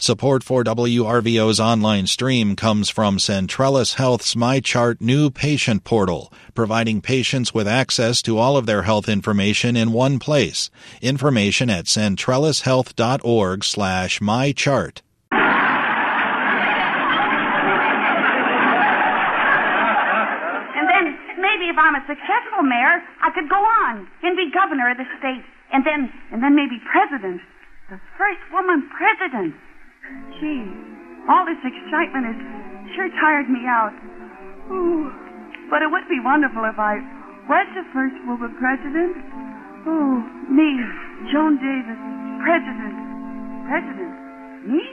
Support for WRVO's online stream comes from Centrellis Health's MyChart new patient portal, providing patients with access to all of their health information in one place. Information at centrellishealth.org/mychart. And then maybe if I'm a successful mayor, I could go on and be governor of the state, and then maybe president, the first woman president. Gee, all this excitement has sure tired me out. Ooh, but it would be wonderful if I was the first woman president. Oh, me, Joan Davis, president. President? Me?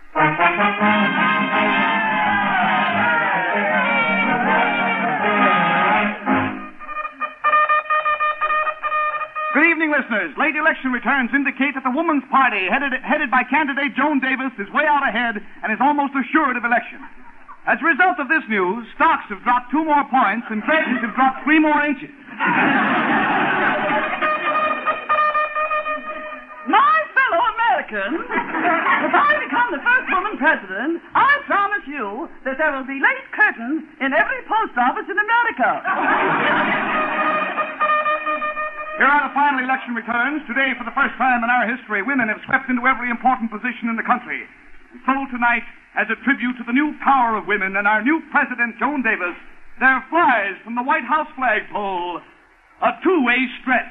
Good evening, listeners. Late election returns indicate that the Woman's Party, headed by candidate Joan Davis, is way out ahead and is almost assured of election. As a result of this news, stocks have dropped 2 more points and prices have dropped 3 more inches. My fellow Americans, if I become the first woman president, I promise you that there will be lace curtains in every post office in America. Here are the final election returns. Today, for the first time in our history, women have swept into every important position in the country. And so tonight, as a tribute to the new power of women and our new president, Joan Davis, there flies from the White House flagpole a 2-way stretch.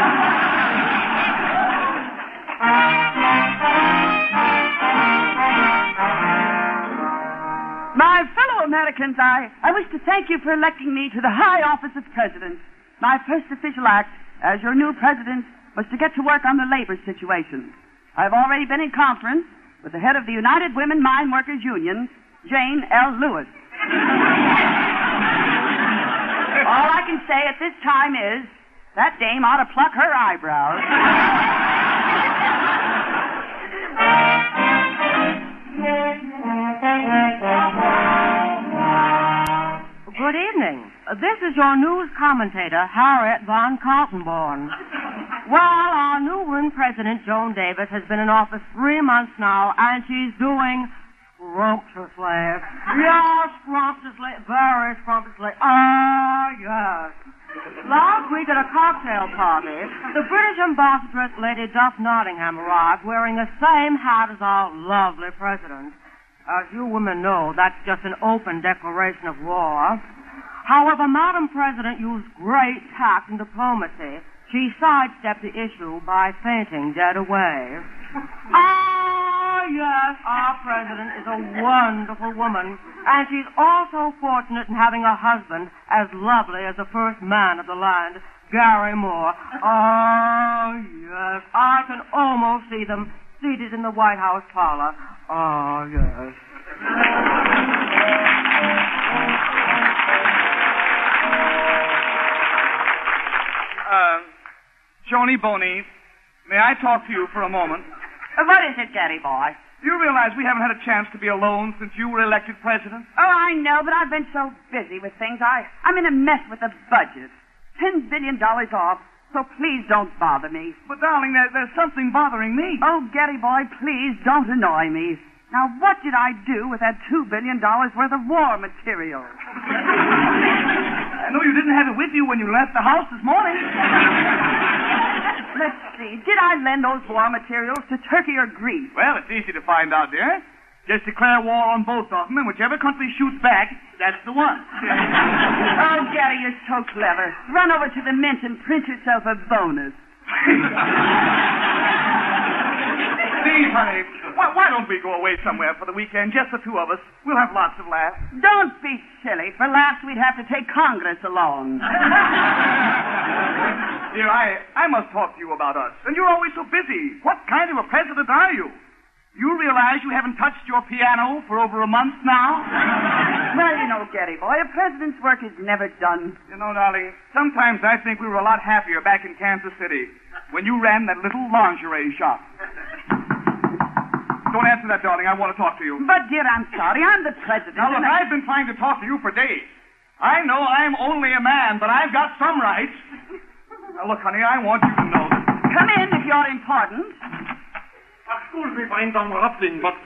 My fellow Americans, I wish to thank you for electing me to the high office of president. My first official act as your new president was to get to work on the labor situation. I've already been in conference with the head of the United Women Mine Workers Union, Jane L. Lewis. All I can say at this time is that dame ought to pluck her eyebrows. Good evening. This is your news commentator, Harriet Von Kaltenborn. Well, our new woman president, Joan Davis, has been in office 3 months now, and she's doing scrumptiously. Yes, scrumptiously, very scrumptiously. Ah, yes. Last week at a cocktail party, the British ambassadress, Lady Duff Nottingham, arrived wearing the same hat as our lovely president. As you women know, that's just an open declaration of war. However, Madam President used great tact and diplomacy. She sidestepped the issue by fainting dead away. Ah, yes, our president is a wonderful woman, and she's also fortunate in having a husband as lovely as the first man of the land, Gary Moore. Ah, yes, I can almost see them seated in the White House parlor. Ah, yes. Joni Boney, may I talk to you for a moment? What is it, Daddy boy? Do you realize we haven't had a chance to be alone since you were elected president? Oh, I know, but I've been so busy with things. I'm in a mess with the budget. $10 billion off, so please don't bother me. But, darling, there's something bothering me. Oh, Getty boy, please don't annoy me. Now, what did I do with that $2 billion worth of war material? I know you didn't have it with you when you left the house this morning. Let's see. Did I lend those war materials to Turkey or Greece? Well, it's easy to find out, dear. Just declare war on both of them, and whichever country shoots back, that's the one. Oh, Gary, you're so clever. Run over to the mint and print yourself a bonus. Please, honey, why don't we go away somewhere for the weekend, just the 2 of us? We'll have lots of laughs. Don't be silly. For laughs, we'd have to take Congress along. Dear, I must talk to you about us. And you're always so busy. What kind of a president are you? You realize you haven't touched your piano for over a month now? Well, you know, Getty boy, a president's work is never done. You know, darling, sometimes I think we were a lot happier back in Kansas City when you ran that little lingerie shop. Don't answer that, darling. I want to talk to you. But, dear, I'm sorry. I'm the president. Now, look, I've been trying to talk to you for days. I know I'm only a man, but I've got some rights. Now, look, honey, I want you to know that. Come in if you're important. Excuse me for interrupting, but